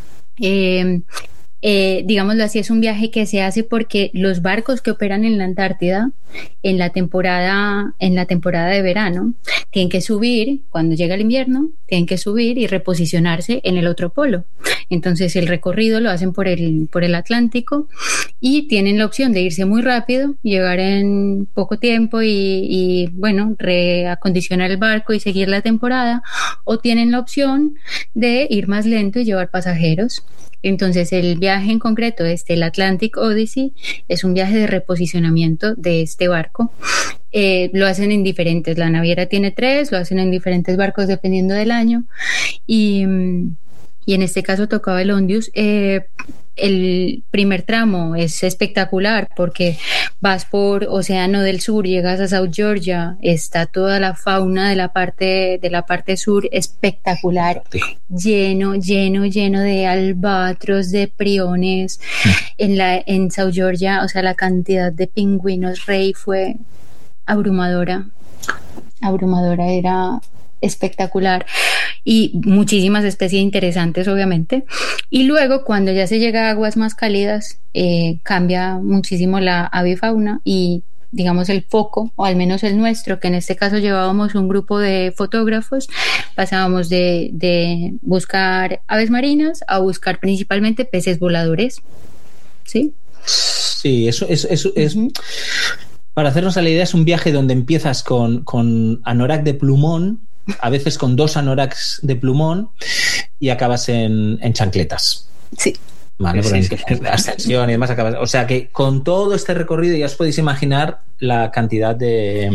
Digámoslo así, es un viaje que se hace porque los barcos que operan en la Antártida en la temporada de verano tienen que subir, cuando llega el invierno, tienen que subir y reposicionarse en el otro polo. Entonces el recorrido lo hacen por el Atlántico y tienen la opción de irse muy rápido, llegar en poco tiempo y bueno, reacondicionar el barco y seguir la temporada, o tienen la opción de ir más lento y llevar pasajeros. Entonces el viaje en concreto, el Atlantic Odyssey, es un viaje de reposicionamiento de este barco. Lo hacen en diferentes, la naviera tiene 3, lo hacen en diferentes barcos dependiendo del año, y en este caso tocaba el Ondius. El primer tramo es espectacular porque vas por Océano del Sur, llegas a South Georgia, está toda la fauna de la parte sur espectacular, lleno de albatros, de priones. En South Georgia, o sea, la cantidad de pingüinos rey fue abrumadora, era espectacular. y muchísimas especies interesantes, obviamente. Y luego, cuando ya se llega a aguas más cálidas, cambia muchísimo la avifauna y digamos el foco, o al menos el nuestro, que en este caso llevábamos un grupo de fotógrafos, pasábamos de buscar aves marinas a buscar principalmente peces voladores. ¿Sí? Sí, eso es para hacernos a la idea, es un viaje donde empiezas con anorak de plumón, a veces con 2 anoraks de plumón, y acabas en chancletas. Sí. Vale, por ascensión y demás acabas. O sea que con todo este recorrido ya os podéis imaginar la cantidad de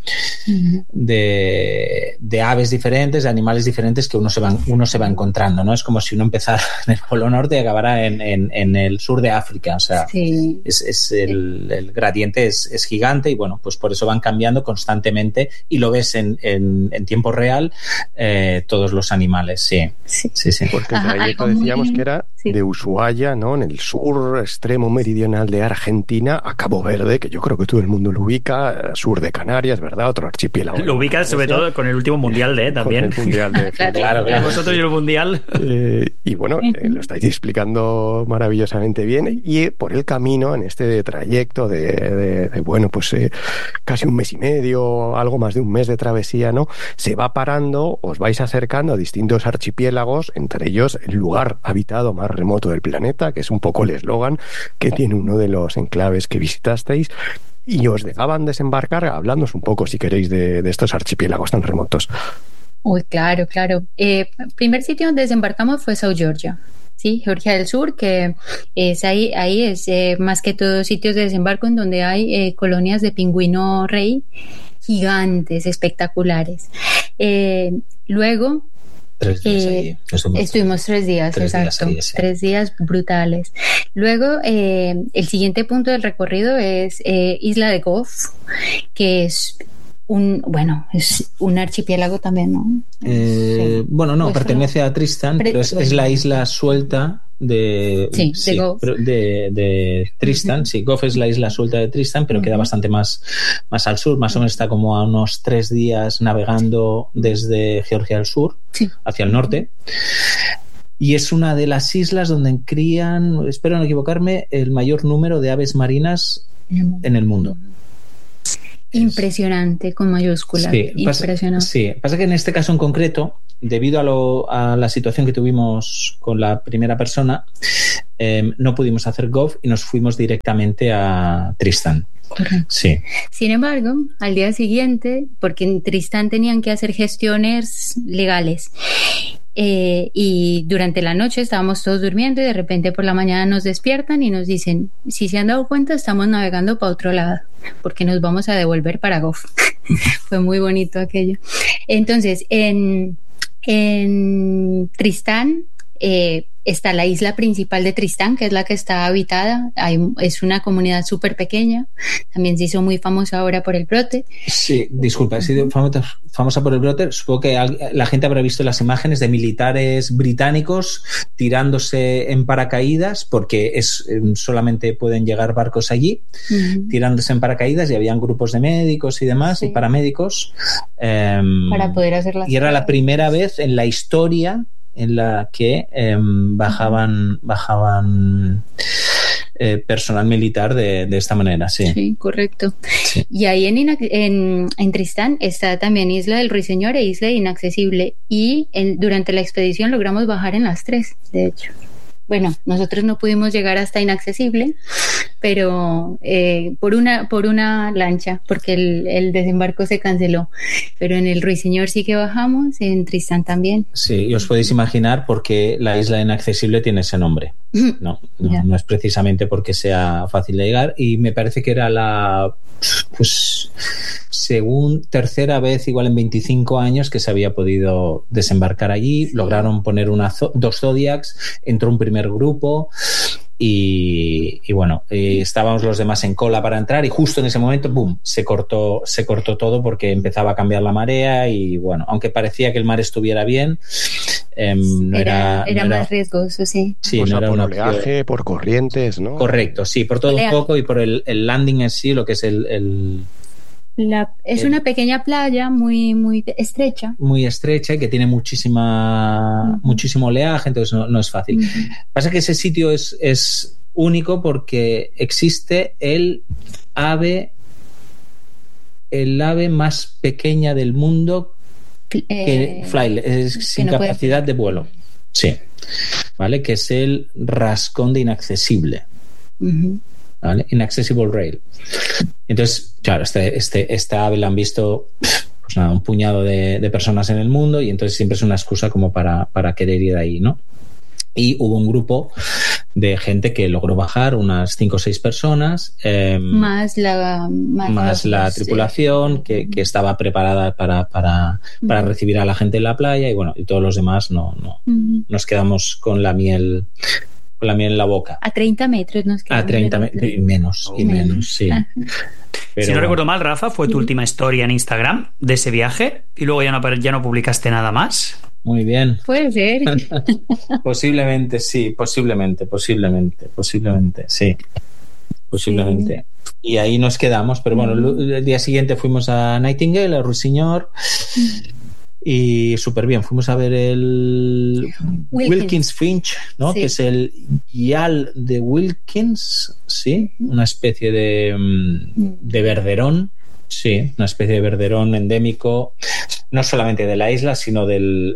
aves diferentes, de animales diferentes que uno se va encontrando, ¿no? Es como si uno empezara en el Polo Norte y acabara en el sur de África. O sea, sí. El gradiente es gigante y bueno, pues por eso van cambiando constantemente y lo ves en tiempo real todos los animales, sí. Porque el trayecto decíamos que era de Ushuaia, ¿no? En el sur extremo meridional de Argentina, a Cabo Verde, que yo creo que todo el mundo lo ubica, sur de Canarias, ¿verdad? Otro archipiélago. Lo ubicas sobre todo con el último Mundial D también. Con el Mundial D. Claro. Vosotros y el Mundial. Y bueno, lo estáis explicando maravillosamente bien. Y por el camino, en este trayecto de casi un mes y medio, algo más de un mes de travesía, ¿no? Se va parando, os vais acercando a distintos archipiélagos, entre ellos el lugar habitado más remoto del planeta, que es un poco el eslogan que tiene uno de los enclaves que visitasteis, y os dejaban desembarcar. Hablándonos un poco, si queréis, de estos archipiélagos tan remotos. Uy, claro. Primer sitio donde desembarcamos fue South Georgia. Sí, Georgia del Sur, que es ahí es más que todo sitios de desembarco en donde hay colonias de pingüino rey gigantes, espectaculares. Luego 3 días ahí. Estuvimos 3 días, exacto. 3 días brutales. Luego, el siguiente punto del recorrido es Isla de Gough, que es un archipiélago también, ¿no? Pertenece a Tristan, pero es la isla suelta de Tristan. Sí, Gough es la isla suelta de Tristan, pero queda bastante más al sur. Más o menos está como a unos 3 días navegando desde Georgia del Sur hacia el norte. Y es una de las islas donde crían, espero no equivocarme, el mayor número de aves marinas en el mundo. Impresionante, con mayúsculas. Sí, impresionante. Pasa que en este caso en concreto, debido a la situación que tuvimos con la primera persona, no pudimos hacer Gough y nos fuimos directamente a Tristan. Correcto. Sí. Sin embargo, al día siguiente, porque en Tristan tenían que hacer gestiones legales, y durante la noche estábamos todos durmiendo y de repente por la mañana nos despiertan y nos dicen: si se han dado cuenta, estamos navegando para otro lado porque nos vamos a devolver para Gough. Fue muy bonito aquello. Entonces, en Tristán está la isla principal de Tristán, que es la que está habitada. Es una comunidad súper pequeña. También se hizo muy famosa ahora por el brote. Sí, disculpa, ha sido famosa por el brote. Supongo que la gente habrá visto las imágenes de militares británicos tirándose en paracaídas, porque solamente pueden llegar barcos allí, tirándose en paracaídas, y habían grupos de médicos y demás, y paramédicos. Para poder hacer las y era la primera vez en la historia en la que bajaban personal militar de esta manera. Sí, correcto. Sí. Y ahí en Tristán está también Isla del Ruiseñor e Isla Inaccesible, y durante la expedición logramos bajar en las 3, de hecho. Bueno, nosotros no pudimos llegar hasta Inaccesible, pero por una lancha, porque el desembarco se canceló. Pero en el Ruiseñor sí que bajamos, en Tristán también. Sí, y os podéis imaginar por qué la isla Inaccesible tiene ese nombre. No es precisamente porque sea fácil de llegar, y me parece que era la tercera vez igual en 25 años que se había podido desembarcar allí. Lograron poner 2 Zodiacs, entró un primer grupo y bueno, estábamos los demás en cola para entrar, y justo en ese momento ¡boom!, se cortó todo porque empezaba a cambiar la marea, y bueno, aunque parecía que el mar estuviera bien, era más riesgoso, sí. Sí, no era por oleaje, por corrientes, ¿no? Correcto, sí, por todo un poco, y por el landing en sí, lo que es Es una pequeña playa muy estrecha. Muy estrecha y que tiene muchísimo oleaje, entonces no es fácil. Pasa que ese sitio es único porque existe el ave más pequeña del mundo sin no capacidad de vuelo. Sí. ¿Vale? Que es el rascón de inaccesible. ¿Vale? Inaccessible Rail. Entonces, claro, esta ave la han visto pues nada, un puñado de personas en el mundo y entonces siempre es una excusa como para querer ir ahí, ¿no? Y hubo un grupo de gente que logró bajar, unas 5 o 6 personas, más la tripulación que estaba preparada para recibir a la gente en la playa y bueno, y todos los demás no nos quedamos con la miel en la boca. A 30 metros nos quedamos. A 30 metros y menos, sí. Pero, si no recuerdo mal, Rafa, fue tu última historia en Instagram de ese viaje y luego ya no publicaste nada más. Muy bien. Puede ser. Posiblemente, sí, posiblemente, sí. Posiblemente. Sí. Y ahí nos quedamos, pero bueno, el día siguiente fuimos a Nightingale, a Ruiseñor, y súper bien. Fuimos a ver el Wilkins Finch, ¿no? Sí. Que es el Yal de Wilkins, ¿sí? Una especie de verderón. Sí, una especie de verderón endémico, no solamente de la isla, sino del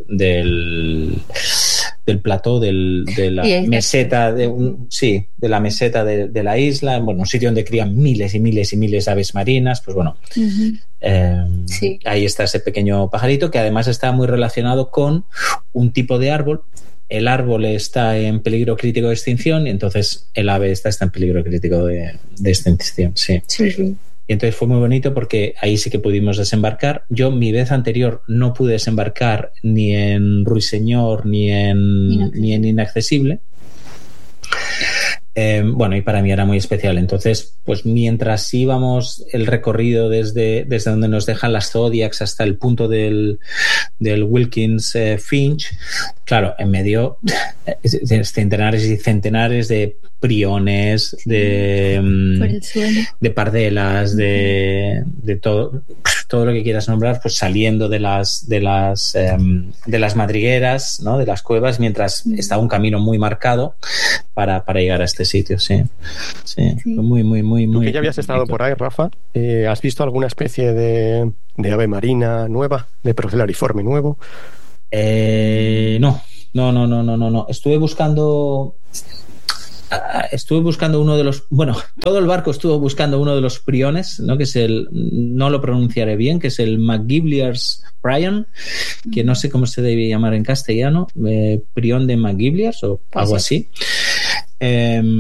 plató, de la meseta, de la meseta de la isla, bueno, un sitio donde crían miles y miles y miles de aves marinas, pues bueno, sí. Ahí está ese pequeño pajarito que además está muy relacionado con un tipo de árbol. El árbol está en peligro crítico de extinción y entonces el ave está en peligro crítico de extinción, sí. Sí. Y entonces fue muy bonito porque ahí sí que pudimos desembarcar. Yo mi vez anterior no pude desembarcar ni en Ruiseñor ni en Inaccesible. Bueno, y para mí era muy especial. Entonces, pues mientras íbamos el recorrido desde donde nos dejan las Zodiacs hasta el punto del Wilkins Finch, claro, en medio centenares y centenares de priones, de pardelas, de todo lo que quieras nombrar, pues saliendo de las madrigueras, ¿no? De las cuevas, mientras estaba un camino muy marcado para llegar a este sitio, sí. Muy, muy, muy, ¿Tú muy. que ya habías estado por ahí, Rafa? ¿Has visto alguna especie de ave marina nueva, de procellariforme nuevo? No. Estuve buscando uno de los, bueno, todo el barco estuvo buscando uno de los priones, ¿no? Que es no lo pronunciaré bien, que es el McGibliar's Prion, que no sé cómo se debe llamar en castellano, prión de McGibliar's o algo así.